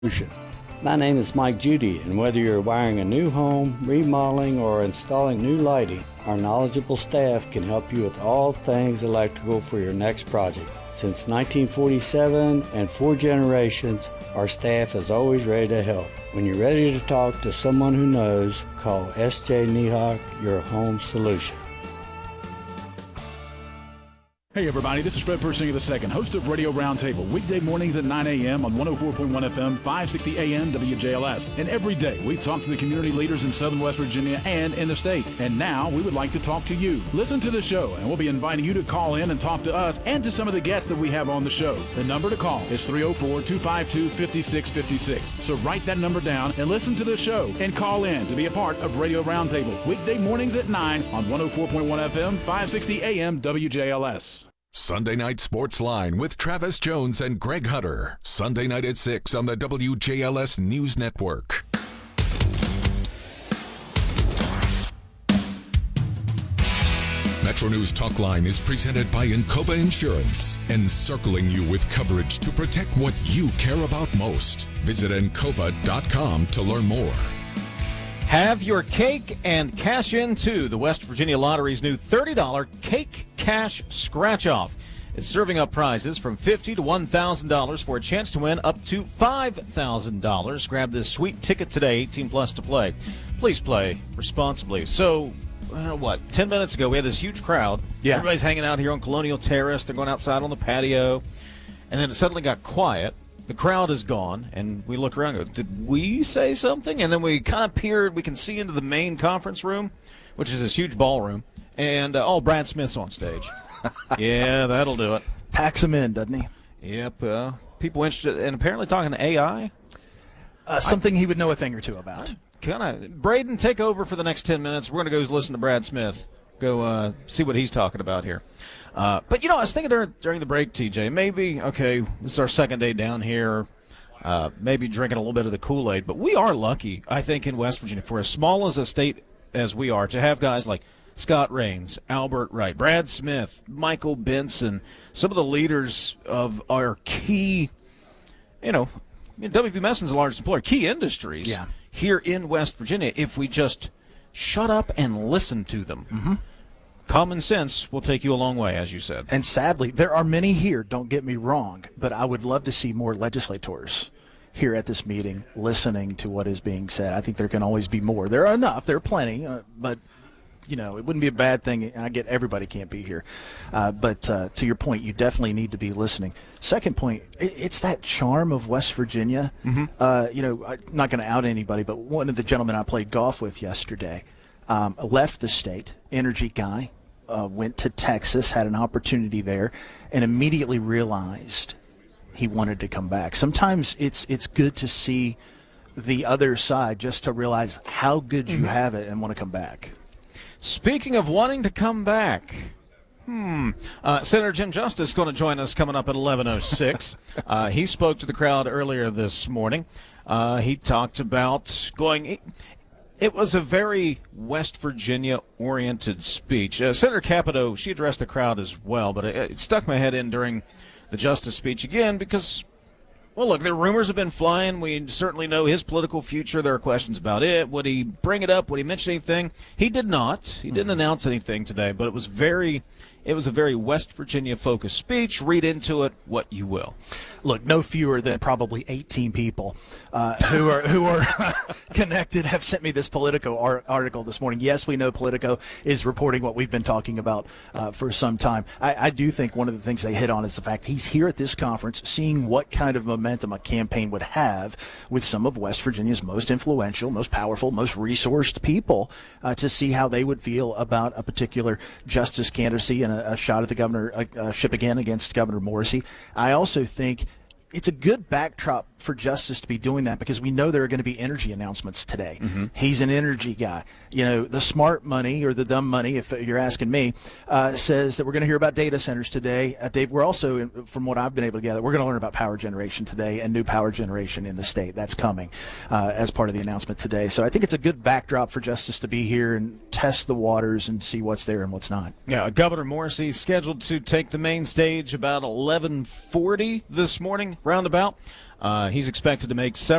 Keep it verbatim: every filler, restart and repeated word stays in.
My name is Mike Judy, and whether you're wiring a new home, remodeling, or installing new lighting, our knowledgeable staff can help you with all things electrical for your next project. Since nineteen forty-seven and four generations, our staff is always ready to help. When you're ready to talk to someone who knows, call S J Niehawk, your home solution. Hey everybody, this is Fred Persinger the second, host of Radio Roundtable, weekday mornings at nine a.m. on one oh four point one F M, five sixty A M W J L S. And every day we talk to the community leaders in Southern West Virginia and in the state. And now we would like to talk to you. Listen to the show, and we'll be inviting you to call in and talk to us and to some of the guests that we have on the show. The number to call is three oh four, two five two, five six five six. So write that number down and listen to the show and call in to be a part of Radio Roundtable, weekday mornings at nine on one oh four point one F M, five sixty A M W J L S. Sunday Night Sports Line with Travis Jones and Greg Hunter. Sunday night at six on the W J L S News Network. Metro News Talk Line is presented by Encova Insurance, encircling you with coverage to protect what you care about most. Visit encova dot com to learn more. Have your cake and cash into the West Virginia Lottery's new thirty dollars Cake Cash Scratch-Off. It's serving up prizes from fifty dollars to one thousand dollars for a chance to win up to five thousand dollars. Grab this sweet ticket today, eighteen plus to play. Please play responsibly. So, uh, what, ten minutes ago we had this huge crowd. Yeah. Everybody's hanging out here on Colonial Terrace. They're going outside on the patio. And then it suddenly got quiet. The crowd is gone, and we look around and go, did we say something? And then we kind of peered. We can see into the main conference room, which is this huge ballroom. And, uh, oh, Brad Smith's on stage. Yeah, that'll do it. Packs him in, doesn't he? Yep. Uh, people interested, and apparently talking to A I. Uh, something I, he would know a thing or two about. Kind of. Braden, take over for the next ten minutes. We're going to go listen to Brad Smith. Go uh, see what he's talking about here. Uh, but, you know, I was thinking during, during the break, T J, maybe, okay, this is our second day down here, uh, maybe drinking a little bit of the Kool-Aid, but we are lucky, I think, in West Virginia, for as small as a state as we are, to have guys like Scott Rains, Albert Wright, Brad Smith, Michael Benson, some of the leaders of our key, you know, W P Messon's the largest employer, key industries yeah. here in West Virginia, if we just shut up and listen to them. Mm-hmm. Common sense will take you a long way, as you said. And sadly, there are many here, don't get me wrong, but I would love to see more legislators here at this meeting listening to what is being said. I think there can always be more. There are enough. There are plenty, uh, but, you know, it wouldn't be a bad thing. I get everybody can't be here. Uh, but uh, to your point, you definitely need to be listening. Second point, it, it's that charm of West Virginia. Mm-hmm. Uh, you know, I'm not going to out anybody, but one of the gentlemen I played golf with yesterday um, left the state, energy guy. Uh, went to Texas, had an opportunity there, and immediately realized he wanted to come back. Sometimes it's it's good to see the other side just to realize how good you have it and want to come back. Speaking of wanting to come back, hmm, uh, Senator Jim Justice is going to join us coming up at eleven oh six. uh, he spoke to the crowd earlier this morning. Uh, he talked about going... It was a very West Virginia-oriented speech. Uh, Senator Capito, she addressed the crowd as well, but it, it stuck my head in during the Justice speech again because, well, look, the rumors have been flying. We certainly know his political future. There are questions about it. Would he bring it up? Would he mention anything? He did not. He didn't announce anything today, but it was very... It was a very West Virginia-focused speech. Read into it what you will. Look, no fewer than probably eighteen people uh, who are who are connected have sent me this Politico ar- article this morning. Yes, we know Politico is reporting what we've been talking about uh, for some time. I, I do think one of the things they hit on is the fact he's here at this conference seeing what kind of momentum a campaign would have with some of West Virginia's most influential, most powerful, most resourced people uh, to see how they would feel about a particular justice candidacy and a, a shot at the governorship again against Governor Morrisey. I also think it's a good backdrop for Justice to be doing that because we know there are going to be energy announcements today. Mm-hmm. He's an energy guy. You know, the smart money or the dumb money, if you're asking me, uh, says that we're going to hear about data centers today. Uh, Dave, we're also, from what I've been able to gather, we're going to learn about power generation today and new power generation in the state. That's coming uh, as part of the announcement today. So I think it's a good backdrop for Justice to be here and test the waters and see what's there and what's not. Yeah, Governor Morrisey is scheduled to take the main stage about eleven forty this morning, roundabout. Uh, he's expected to make several